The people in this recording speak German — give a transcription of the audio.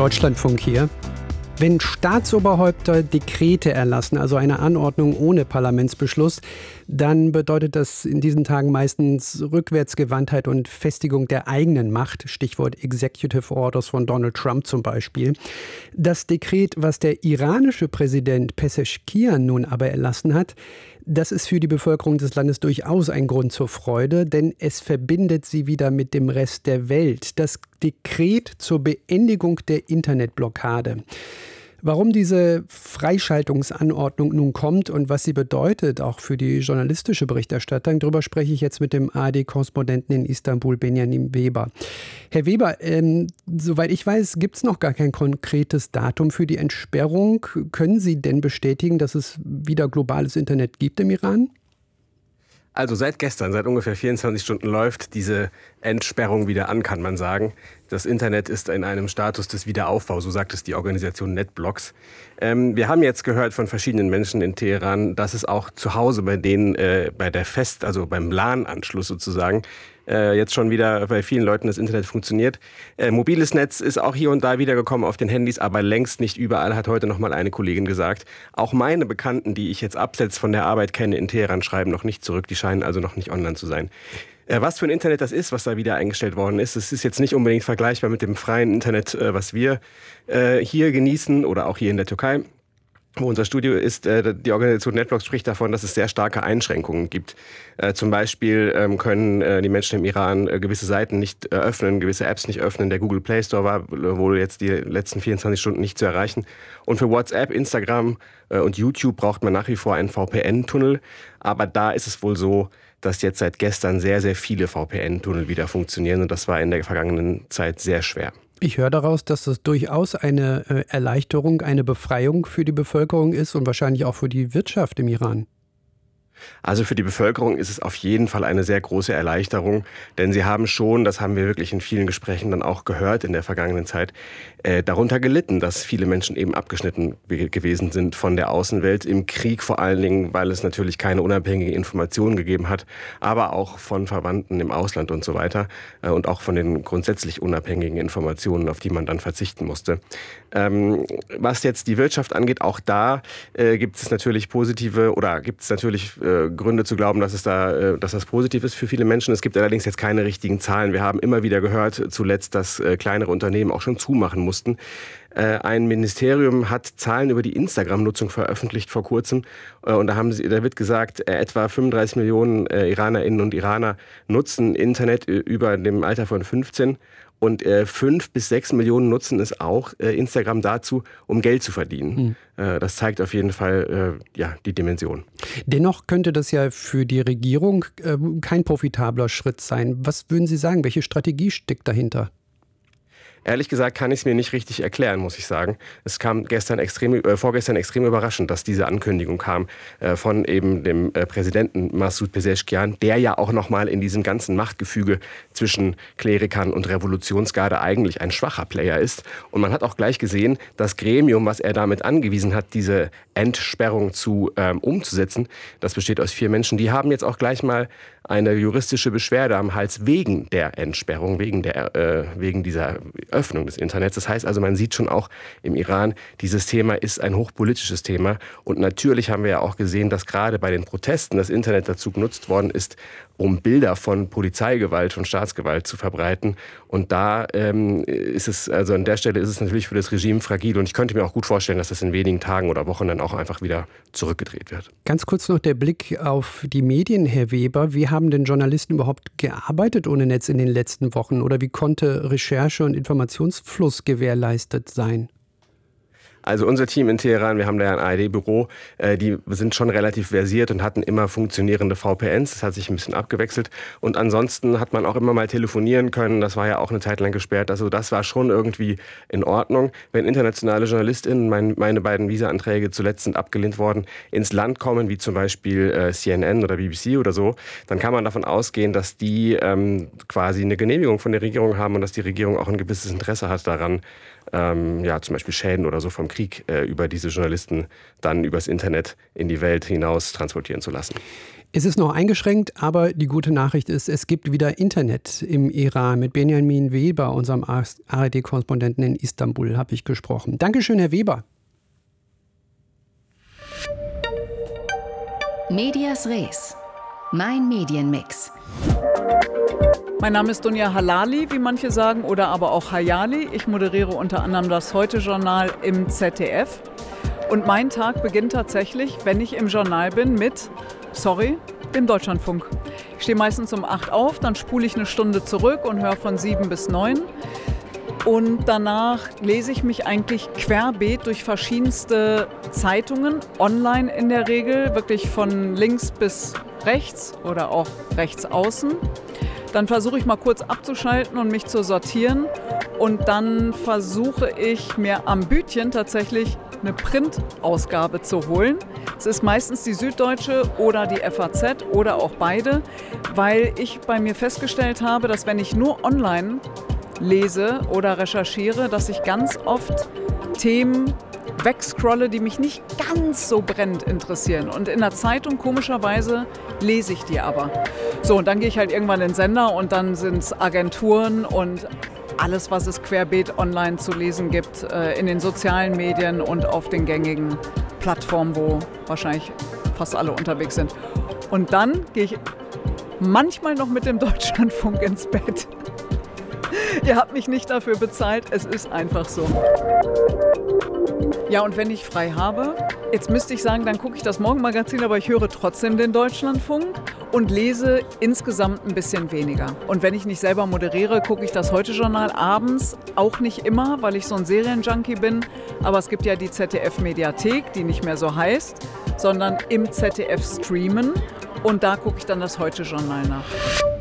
Deutschlandfunk hier. Wenn Staatsoberhäupter Dekrete erlassen, also eine Anordnung ohne Parlamentsbeschluss, dann bedeutet das in diesen Tagen meistens Rückwärtsgewandtheit und Festigung der eigenen Macht. Stichwort Executive Orders von Donald Trump zum Beispiel. Das Dekret, was der iranische Präsident Pezeshkian nun aber erlassen hat, das ist für die Bevölkerung des Landes durchaus ein Grund zur Freude, denn es verbindet sie wieder mit dem Rest der Welt. Das Dekret zur Beendigung der Internetblockade. Warum diese Freischaltungsanordnung nun kommt und was sie bedeutet, auch für die journalistische Berichterstattung, darüber spreche ich jetzt mit dem ARD-Korrespondenten in Istanbul, Benjamin Weber. Herr Weber, soweit ich weiß, gibt es noch gar kein konkretes Datum für die Entsperrung. Können Sie denn bestätigen, dass es wieder globales Internet gibt im Iran? Also seit gestern, seit ungefähr 24 Stunden läuft diese Entsperrung wieder an, kann man sagen. Das Internet ist in einem Status des Wiederaufbaus, so sagt es die Organisation NetBlocks. Wir haben jetzt gehört von verschiedenen Menschen in Teheran, dass es auch zu Hause bei denen, bei der also beim LAN-Anschluss sozusagen, jetzt schon wieder bei vielen Leuten das Internet funktioniert. Mobiles Netz ist auch hier und da wiedergekommen auf den Handys, aber längst nicht überall, hat heute noch mal eine Kollegin gesagt. Auch meine Bekannten, die ich jetzt abseits von der Arbeit kenne in Teheran, schreiben noch nicht zurück. Die scheinen also noch nicht online zu sein. Was für ein Internet das ist, was da wieder eingestellt worden ist, es ist jetzt nicht unbedingt vergleichbar mit dem freien Internet, was wir hier genießen oder auch hier in der Türkei, wo unser Studio ist. Die Organisation NetBlocks spricht davon, dass es sehr starke Einschränkungen gibt. Zum Beispiel können die Menschen im Iran gewisse Seiten nicht öffnen, gewisse Apps nicht öffnen. Der Google Play Store war wohl jetzt die letzten 24 Stunden nicht zu erreichen. Und für WhatsApp, Instagram und YouTube braucht man nach wie vor einen VPN-Tunnel. Aber da ist es wohl so, dass jetzt seit gestern sehr, sehr viele VPN-Tunnel wieder funktionieren. Und das war in der vergangenen Zeit sehr schwer. Ich höre daraus, dass das durchaus eine Erleichterung, eine Befreiung für die Bevölkerung ist und wahrscheinlich auch für die Wirtschaft im Iran. Also für die Bevölkerung ist es auf jeden Fall eine sehr große Erleichterung, denn sie haben schon, das haben wir wirklich in vielen Gesprächen dann auch gehört in der vergangenen Zeit, darunter gelitten, dass viele Menschen eben abgeschnitten gewesen sind von der Außenwelt, im Krieg vor allen Dingen, weil es natürlich keine unabhängige Information gegeben hat, aber auch von Verwandten im Ausland und so weiter und auch von den grundsätzlich unabhängigen Informationen, auf die man dann verzichten musste. Was jetzt die Wirtschaft angeht, auch da gibt es natürlich Gründe zu glauben, dass das positiv ist für viele Menschen. Es gibt allerdings jetzt keine richtigen Zahlen. Wir haben immer wieder gehört zuletzt, dass kleinere Unternehmen auch schon zumachen mussten. Ein Ministerium hat Zahlen über die Instagram-Nutzung veröffentlicht vor kurzem. Und da wird gesagt, etwa 35 Millionen Iranerinnen und Iraner nutzen Internet über dem Alter von 15. Und 5 bis 6 Millionen nutzen es auch, Instagram dazu, um Geld zu verdienen. Das zeigt auf jeden Fall die Dimension. Dennoch könnte das ja für die Regierung kein profitabler Schritt sein. Was würden Sie sagen? Welche Strategie steckt dahinter? Ehrlich gesagt kann ich es mir nicht richtig erklären, muss ich sagen. Es kam vorgestern extrem überraschend, dass diese Ankündigung kam von eben dem Präsidenten Massoud Pezeshkian, der ja auch nochmal in diesem ganzen Machtgefüge zwischen Klerikern und Revolutionsgarde eigentlich ein schwacher Player ist. Und man hat auch gleich gesehen, das Gremium, was er damit angewiesen hat, diese Entsperrung umzusetzen, das besteht aus 4 Menschen, die haben jetzt auch gleich mal eine juristische Beschwerde am Hals wegen der Entsperrung, wegen dieser Öffnung des Internets. Das heißt also, man sieht schon auch im Iran, dieses Thema ist ein hochpolitisches Thema. Und natürlich haben wir ja auch gesehen, dass gerade bei den Protesten das Internet dazu genutzt worden ist, um Bilder von Polizeigewalt und Staatsgewalt zu verbreiten. Und da an der Stelle ist es natürlich für das Regime fragil. Und ich könnte mir auch gut vorstellen, dass das in wenigen Tagen oder Wochen dann auch einfach wieder zurückgedreht wird. Ganz kurz noch der Blick auf die Medien, Herr Weber. Wie haben denn Journalisten überhaupt gearbeitet ohne Netz in den letzten Wochen? Oder wie konnte Recherche und Informationsfluss gewährleistet sein? Also unser Team in Teheran, wir haben da ja ein ARD-Büro, die sind schon relativ versiert und hatten immer funktionierende VPNs. Das hat sich ein bisschen abgewechselt. Und ansonsten hat man auch immer mal telefonieren können. Das war ja auch eine Zeit lang gesperrt. Also das war schon irgendwie in Ordnung. Wenn internationale JournalistInnen, meine beiden Visa-Anträge zuletzt sind abgelehnt worden, ins Land kommen, wie zum Beispiel CNN oder BBC oder so, dann kann man davon ausgehen, dass die quasi eine Genehmigung von der Regierung haben und dass die Regierung auch ein gewisses Interesse hat daran, zum Beispiel Schäden oder so vom Krieg über diese Journalisten dann übers Internet in die Welt hinaus transportieren zu lassen. Es ist noch eingeschränkt, aber die gute Nachricht ist, es gibt wieder Internet im Iran. Mit Benjamin Weber, unserem ARD-Korrespondenten in Istanbul, habe ich gesprochen. Dankeschön, Herr Weber. Medias Res. Mein Medienmix. Mein Name ist Dunja Halali, wie manche sagen, oder aber auch Hayali. Ich moderiere unter anderem das Heute-Journal im ZDF. Und mein Tag beginnt tatsächlich, wenn ich im Journal bin, mit, dem Deutschlandfunk. Ich stehe meistens um 8 auf, dann spule ich eine Stunde zurück und höre von 7 bis 9. Und danach lese ich mich eigentlich querbeet durch verschiedenste Zeitungen, online in der Regel, wirklich von links bis rechts oder auch rechts außen. Dann versuche ich mal kurz abzuschalten und mich zu sortieren. Und dann versuche ich mir am Bütchen tatsächlich eine Printausgabe zu holen. Es ist meistens die Süddeutsche oder die FAZ oder auch beide, weil ich bei mir festgestellt habe, dass wenn ich nur online lese oder recherchiere, dass ich ganz oft Themen wegscrolle, die mich nicht ganz so brennend interessieren. Und in der Zeitung, komischerweise, lese ich die aber. So, und dann gehe ich halt irgendwann in den Sender und dann sind es Agenturen und alles, was es querbeet online zu lesen gibt, in den sozialen Medien und auf den gängigen Plattformen, wo wahrscheinlich fast alle unterwegs sind. Und dann gehe ich manchmal noch mit dem Deutschlandfunk ins Bett. Ihr habt mich nicht dafür bezahlt, es ist einfach so. Ja, und wenn ich frei habe, jetzt müsste ich sagen, dann gucke ich das Morgenmagazin, aber ich höre trotzdem den Deutschlandfunk und lese insgesamt ein bisschen weniger. Und wenn ich nicht selber moderiere, gucke ich das Heute-Journal abends, auch nicht immer, weil ich so ein Serienjunkie bin. Aber es gibt ja die ZDF-Mediathek, die nicht mehr so heißt, sondern im ZDF streamen. Und da gucke ich dann das Heute-Journal nach.